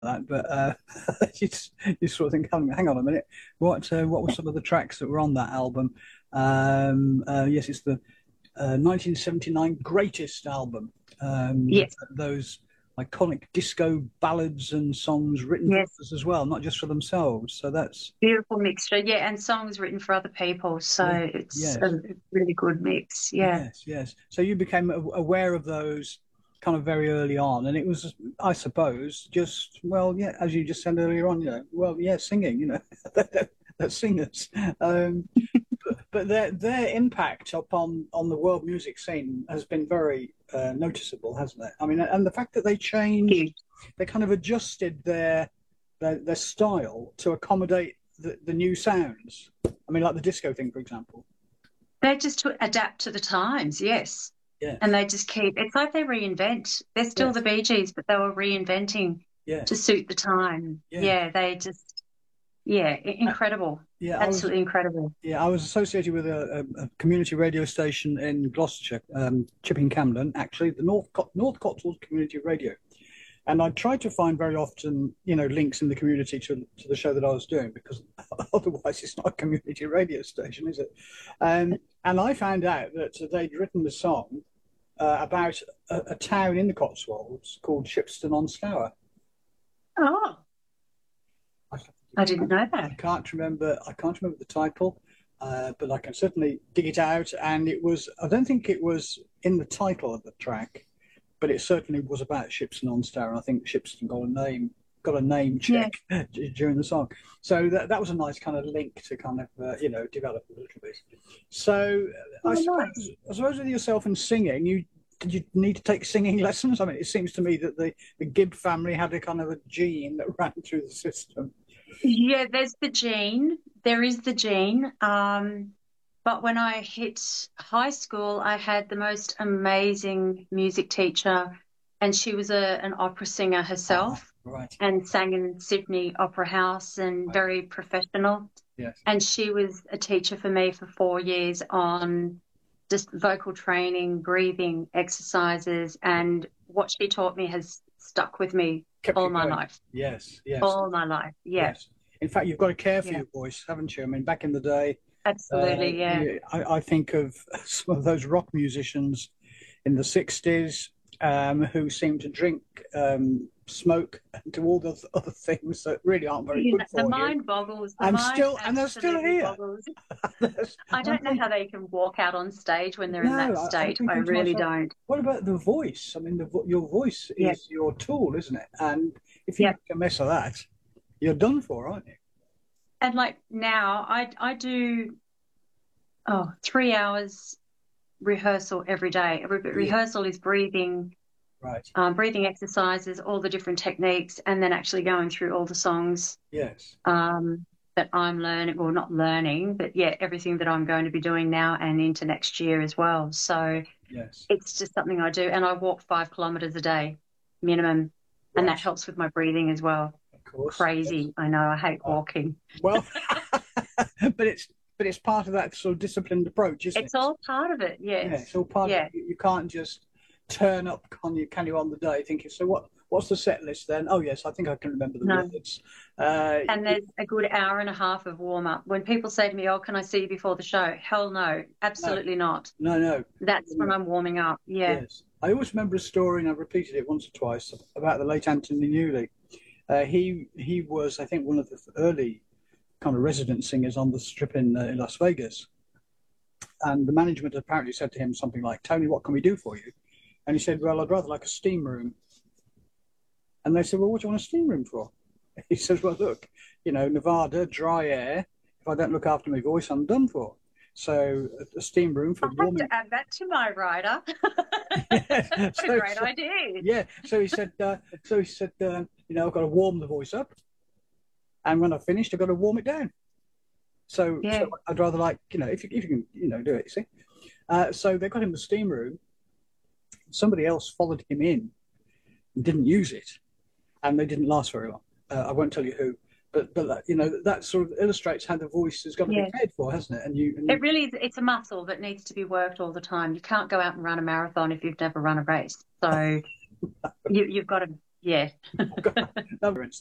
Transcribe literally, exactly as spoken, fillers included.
that, but uh, you, just, you sort of think, hang, hang on a minute, what uh, what were some of the tracks that were on that album? Um, uh, yes, it's the uh, nineteen seventy-nine greatest album. Um, Yes, those iconic disco ballads and songs written for yes. others as well, not just for themselves. So that's Beautiful mixture. Yeah, and songs written for other people. So yeah, it's a yes, really good mix. Yeah. yes, yes. So you became aware of those kind of very early on, and it was, I suppose, just well, yeah, as you just said earlier on, you know, well, yeah, singing, you know, they're singers. Um, but their their impact upon on the world music scene has been very uh, noticeable, hasn't it? I mean, and the fact that they changed, Huge. they kind of adjusted their their, their style to accommodate the, the new sounds. I mean, like the disco thing, for example. They just to adapt to the times, yes. And Yes, they just keep, it's like they reinvent. They're still the yes, Bee Gees, but they were reinventing to yes, suit the time. yeah, Yeah, they just, yeah, i- uh, incredible. yeah. I was Absolutely incredible. yeah, I was associated with a, a, a community radio station in Gloucestershire, um, Chipping Campden, actually, the North Co- North Cotswolds Community Radio. And I tried to find very often, you know, links in the community to, to the show that I was doing because otherwise it's not a community radio station, is it? Um, and I found out that they'd written the song uh, about a, a town in the Cotswolds called Shipston on Stour. Oh, I, I didn't know that. I can't remember. I can't remember the title, uh, but I can certainly dig it out. And it was. I don't think it was in the title of the track, but it certainly was about Shipston on Stour. I think Shipston got a name got a name Yeah. check during the song, so that that was a nice kind of link to kind of uh, you know develop a little bit. So I Oh, suppose nice. I suppose with yourself and singing, you did you need to take singing lessons? I mean, it seems to me that the the Gibb family had a kind of a gene that ran through the system. Yeah, there's the gene. There is the gene. Um, but when I hit high school, I had the most amazing music teacher, and she was a an opera singer Ah, herself right, and sang in Sydney Opera House and right, very professional. yes. And she was a teacher for me for four years on just vocal training, breathing exercises, and what she taught me has stuck with me Kept all you my going. life. Yes, yes, All my life. Yeah. yes. In fact, you've got to care for Yeah. your voice, haven't you? I mean, back in the day, uh, Absolutely. Yeah. yeah, I, I think of some of those rock musicians in the sixties um, who seem to drink, um, smoke, and do all the other things that really aren't very You know, good the for you. mind boggles. The And mind still, and they're still absolutely here. boggles. and I I'm don't know how thinking, they can walk out on stage when they're in no, that I, I'm state. I thinking to really myself, don't. what about the voice? I mean, the, your voice Yeah. is your tool, isn't it? And if you Yeah. make a mess of that, you're done for, aren't you? And like now, I I do oh three hours rehearsal every day. Re- Yeah, rehearsal is breathing, right. um, breathing exercises, all the different techniques, and then actually going through all the songs Yes, um, that I'm learning, well, not learning, but yeah, everything that I'm going to be doing now and into next year as well. So yes, it's just something I do, and I walk five kilometers a day minimum, and that right. helps with my breathing as well. Of course, yes. Crazy, I know. I hate Uh, walking. well, but it's but it's part of that sort of disciplined approach, isn't It's it? all part of it. Yeah, Yes. it's all part of it. Yeah. You, you can't just turn up on you, can you, on the day thinking, so what? What's the set list then? Oh yes, I think I can remember the No. words. Uh, And y- there's a good hour and a half of warm up. When people say to me, "Oh, can I see you before the show?" Hell no, no, absolutely not. no, no. That's when No. I'm warming up. Yeah. Yes, I always remember a story, and I've repeated it once or twice about the late Anthony Newley. Uh, he he was, I think, one of the early kind of resident singers on the strip in, uh, in Las Vegas. And the management apparently said to him something like, "Tony, what can we do for you?" And he said, "Well, I'd rather like a steam room." And they said, "Well, what do you want a steam room for?" He says, "Well, look, you know, Nevada, dry air. If I don't look after my voice, I'm done for. So a, a steam room for I'll have warming." to add that to my rider. Yeah. That's a So, great so idea. yeah. So he said, uh, so he said, uh, you know, I've got to warm the voice up, and when I've finished, I've got to warm it down. So, Yeah. so I'd rather like, you know, if you, if you can, you know, do it. You see. Uh, so they got him the steam room. Somebody else followed him in and didn't use it, and they didn't last very long. Uh, I won't tell you who, but but that, you know that sort of illustrates how the voice has got to be Yeah. cared for, hasn't it? And you and It you, really is, it's a muscle that needs to be worked all the time. You can't go out and run a marathon if you've never run a race. So you, you've got to Yeah. No,